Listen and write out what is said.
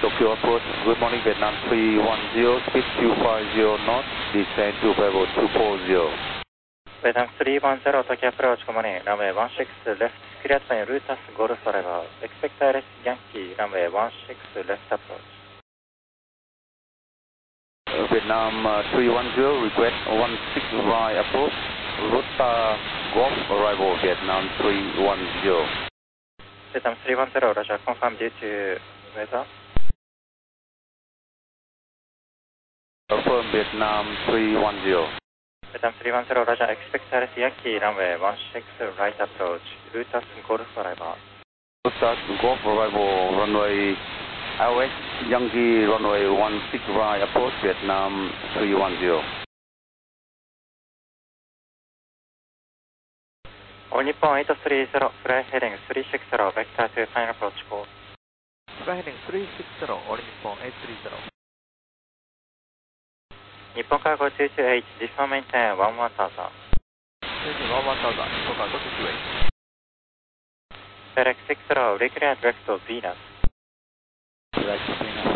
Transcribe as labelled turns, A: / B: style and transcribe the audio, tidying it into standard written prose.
A: Tokyo approach, good morning, Vietnam 310, speed 250 knots, descend to level 240.
B: Vietnam 310, Tokyo approach, good morning, runway 16 left, cleared by Rutas Golf Forever, expect ILS Yankee, runway 16 left approach.
A: Vietnam 310, request 16 right approach, Rutas Golf arrival, Vietnam 310.
B: Vietnam 310, Roger, confirm due to weather.
A: Affirm Vietnam 310.
B: Vietnam 310, Roger, expect ILS Yankee, runway 16 right approach, Rutas Golf Forever.
A: Rutas Golf arrival, runway LS Yankee, runway 16 right approach, Vietnam 310.
B: All Nippon 830, fly heading 360, vector to final approach call.
C: Fly heading 360, All Nippon 830.
B: Nippon Cargo 228, descend maintain 11000.
C: Maintain 11000, Nippon Cargo 228.
B: FedEx 60, recreate direct to Venus.
A: Direct to Venus.